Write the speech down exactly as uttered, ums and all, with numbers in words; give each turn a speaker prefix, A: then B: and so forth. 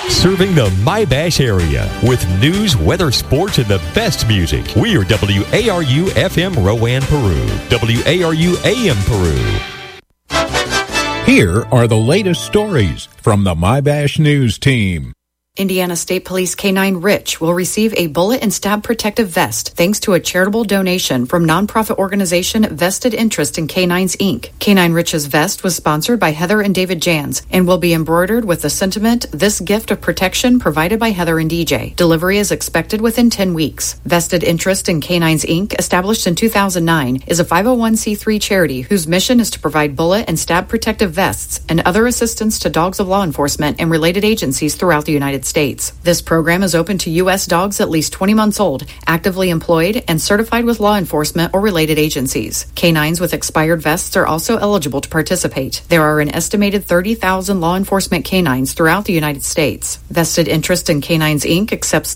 A: Serving the My-Bash area with news, weather, sports, and the best music. We are W A R U F M Rowan, Peru. W A R U A M Peru.
B: Here are the latest stories from the My-Bash News team.
C: Indiana State Police K nine Rich will receive a bullet and stab protective vest thanks to a charitable donation from nonprofit organization Vested Interest in K nines, Incorporated. K nine Rich's vest was sponsored by Heather and David Jans and will be embroidered with the sentiment, "This gift of protection provided by Heather and D J." Delivery is expected within ten weeks. Vested Interest in K nines, Incorporated, established in two thousand nine, is a five oh one c three charity whose mission is to provide bullet and stab protective vests and other assistance to dogs of law enforcement and related agencies throughout the United States. This program is open to U S dogs at least twenty months old, actively employed, and certified with law enforcement or related agencies. Canines with expired vests are also eligible to participate. There are an estimated thirty thousand law enforcement canines throughout the United States. Vested Interest in K nines, Incorporated accepts